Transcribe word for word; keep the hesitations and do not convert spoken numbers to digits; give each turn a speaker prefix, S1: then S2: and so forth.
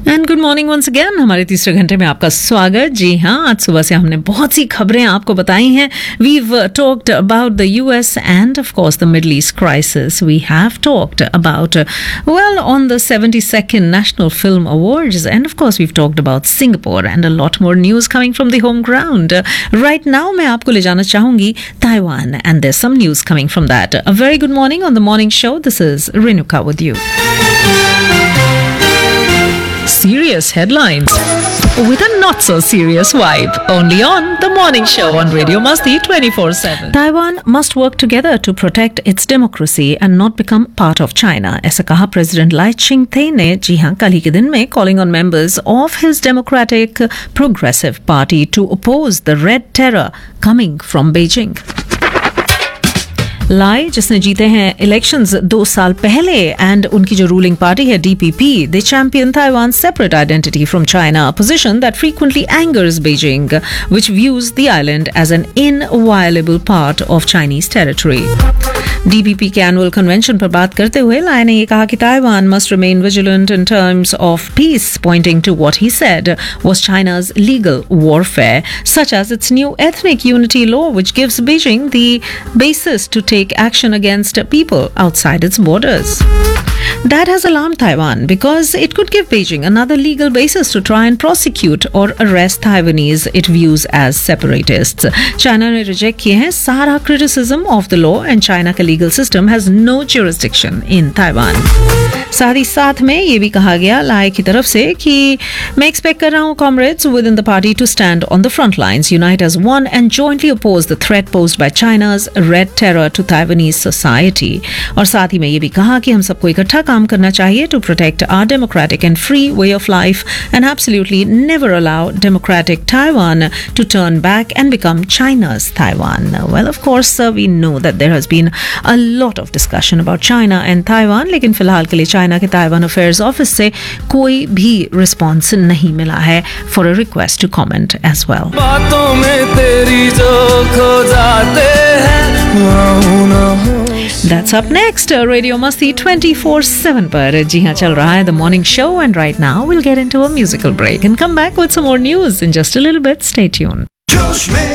S1: And good morning once again. हमारे तीसरे घंटे में आपका स्वागत। जी हाँ, आज सुबह से हमने बहुत सी खबरें आपको बताई हैं। Weave talked about the US end of course the middle east crisis. We have talked about well on the seventy-second national film awards end of course weave talked about Singapore and a lot more news coming from the home ground. Right now मैं आपको ले जाना चाहूंगी Taiwan and there some news coming from that. A very good morning on the morning show. This is Renuka with you. Serious headlines with a not so serious vibe, only on the morning show on Radio Masti twenty-four seven. Taiwan must work together to protect its democracy and not become part of China. ऐसा कहा president लाई Chingte ने जी हाँ कल ही के दिन में, calling on members of his Democratic Progressive Party to oppose the red terror coming from Beijing. लाई, जिसने जीते हैं इलेक्शंस दो साल पहले, एंड उनकी जो रूलिंग पार्टी है DPP, they champion Taiwan separate identity from China, position that frequently angers Beijing, which views the island as an inviolable part of Chinese territory. DPP के एनुअल कन्वेंशन पर बात करते हुए लाई ने यह कहा कि Taiwan must remain vigilant in terms of peace, pointing to what he said was China's legal warfare, such as its new ethnic unity law, which gives Beijing the basis to take action against people outside its borders. That has alarmed Taiwan because it could give Beijing another legal basis to try and prosecute or arrest Taiwanese it views as separatists. China ने reject किए हैं सारा criticism of the law and China का legal system has no jurisdiction in Taiwan. साथ ही साथ में ये भी कहा गया लाई की तरफ से कि मैं एक्सपेक्ट कर रहा हूँ comrades within the party to stand on the front lines, unite as one and jointly oppose the threat posed by China's red terror to Taiwanese society. और साथ ही में ये भी कहा कि हम सबको इकट्ठा काम करना चाहिए to protect our democratic and free way of life and absolutely never allow democratic Taiwan to turn back and become China's Taiwan. Well, of course, uh, we know that there has been a lot of discussion about China and Taiwan, लेकिन फिलहाल के लिए China के Taiwan affairs office से कोई भी response नहीं मिला है for a request to comment as well. बातों में तेरी जो खो जाते हैं That's up next, Radio Masti twenty-four seven पर। जी हाँ, चल रहा है The Morning Show and right now we'll get into a musical break and come back with some more news in just a little bit. Stay tuned.